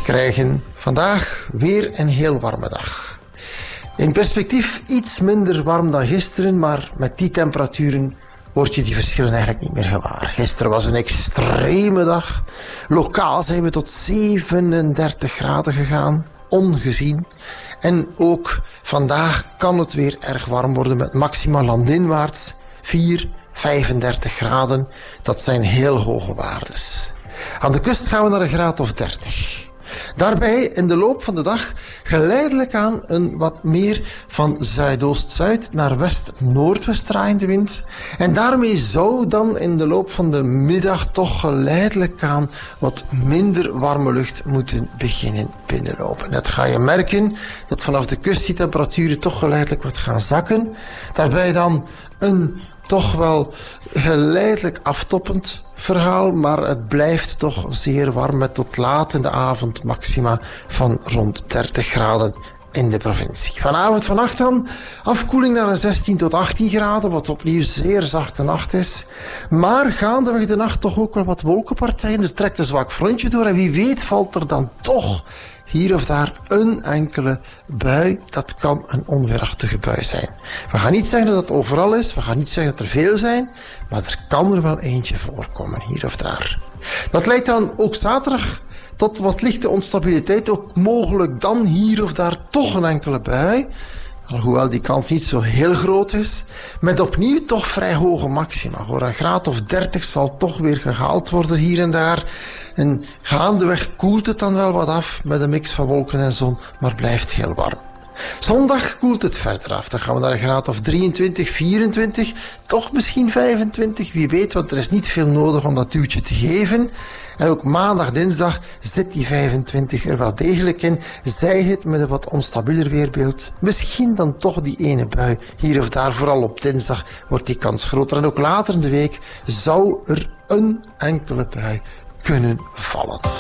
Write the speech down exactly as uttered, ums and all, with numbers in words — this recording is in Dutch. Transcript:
krijgen vandaag weer een heel warme dag. In perspectief iets minder warm dan gisteren, maar met die temperaturen word je die verschillen eigenlijk niet meer gewaar. Gisteren was een extreme dag. Lokaal zijn we tot zevenendertig graden gegaan, ongezien. En ook vandaag kan het weer erg warm worden met maxima landinwaarts vier, vijfendertig graden. Dat zijn heel hoge waardes. Aan de kust gaan we naar een graad of dertig. Daarbij in de loop van de dag geleidelijk aan een wat meer van zuidoost-zuid naar west-noordwest draaiende wind. En daarmee zou dan in de loop van de middag toch geleidelijk aan wat minder warme lucht moeten beginnen binnenlopen. Dat ga je merken dat vanaf de kust die temperaturen toch geleidelijk wat gaan zakken. Daarbij dan een toch wel geleidelijk aftoppend verhaal, maar het blijft toch zeer warm met tot laat in de avond maxima van rond dertig graden in de provincie. Vanavond, vannacht dan afkoeling naar een zestien tot achttien graden, wat opnieuw zeer zachte nacht is. Maar gaandeweg de nacht toch ook wel wat wolkenpartijen. Er trekt een zwak frontje door en wie weet valt er dan toch hier of daar een enkele bui. Dat kan een onweerachtige bui zijn. We gaan niet zeggen dat het overal is, we gaan niet zeggen dat er veel zijn, maar er kan er wel eentje voorkomen, hier of daar. Dat leidt dan ook zaterdag tot wat lichte onstabiliteit, ook mogelijk dan hier of daar toch een enkele bui. Alhoewel die kans niet zo heel groot is, met opnieuw toch vrij hoge maxima. Voor een graad of dertig zal toch weer gehaald worden hier en daar. En gaandeweg koelt het dan wel wat af met een mix van wolken en zon, maar blijft heel warm. Zondag koelt het verder af. Dan gaan we naar een graad of drieëntwintig, vierentwintig, toch misschien vijfentwintig, wie weet, want er is niet veel nodig om dat duwtje te geven. En ook maandag, dinsdag zit die vijfentwintig er wel degelijk in. Zij het met een wat onstabieler weerbeeld. Misschien dan toch die ene bui hier of daar, vooral op dinsdag wordt die kans groter. En ook later in de week zou er een enkele bui kunnen vallen.